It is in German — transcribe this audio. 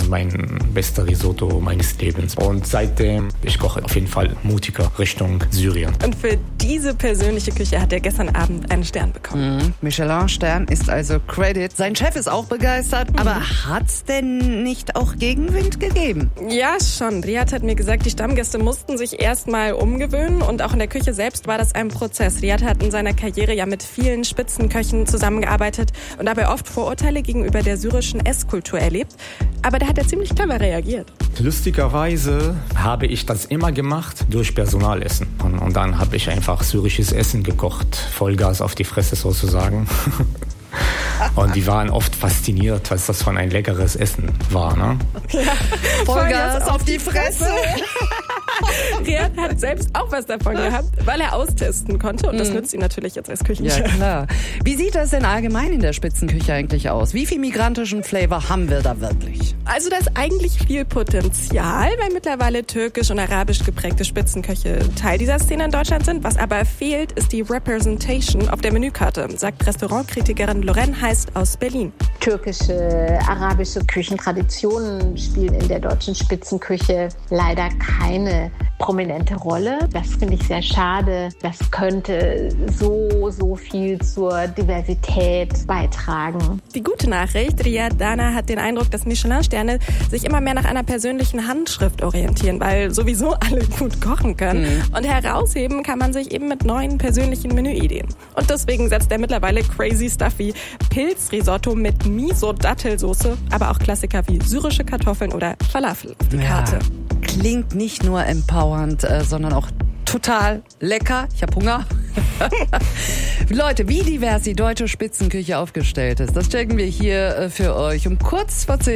mein bester Risotto meines Lebens. Und seitdem, ich koche auf jeden Fall mutiger Richtung Syrien. Und für diese persönliche Küche hat er gestern Abend einen Stern bekommen. Michelin-Stern ist also Credit. Sein Chef ist auch begeistert, aber hat's denn nicht auch Gegenwind gegeben? Ja, schon. Riyad hat mir gesagt, die Stammgäste mussten sich erstmal umgewöhnen und auch in der Küche selbst war das ein Prozess. Riyad hat in seiner Karriere ja mit vielen Spitzenköchen zusammengearbeitet und dabei oft Vorurteile gegenüber der syrischen Esskultur erlebt. Aber da hat er ziemlich clever reagiert. Lustigerweise habe ich das immer gemacht durch Personalessen. Und dann habe ich einfach syrisches Essen gekocht. Vollgas auf die Fresse sozusagen. Und die waren oft fasziniert, was das von ein leckeres Essen war. Ne? Ja, Vollgas auf die Fresse. Riyad hat selbst auch was davon gehabt, weil er austesten konnte. Und das nützt ihn natürlich jetzt als Küchenchef. Ja, klar. Wie sieht das denn allgemein in der Spitzenküche eigentlich aus? Wie viel migrantischen Flavor haben wir da wirklich? Also da ist eigentlich viel Potenzial, weil mittlerweile türkisch und arabisch geprägte Spitzenköche Teil dieser Szene in Deutschland sind. Was aber fehlt, ist die Representation auf der Menükarte, sagt Restaurantkritikerin Loren Heist aus Berlin. Türkische, arabische Küchentraditionen spielen in der deutschen Spitzenküche leider keine prominente Rolle. Das finde ich sehr schade. Das könnte so viel zur Diversität beitragen. Die gute Nachricht, Riyad Dana hat den Eindruck, dass Michelin-Sterne sich immer mehr nach einer persönlichen Handschrift orientieren, weil sowieso alle gut kochen können. Und herausheben kann man sich eben mit neuen persönlichen Menüideen. Und deswegen setzt er mittlerweile crazy stuff wie Pilzrisotto mit Miso-Dattelsoße, aber auch Klassiker wie syrische Kartoffeln oder Falafel auf die Karte. Klingt nicht nur empowernd, sondern auch total lecker. Ich habe Hunger. Leute, wie divers die deutsche Spitzenküche aufgestellt ist, das checken wir hier für euch um kurz vor 10.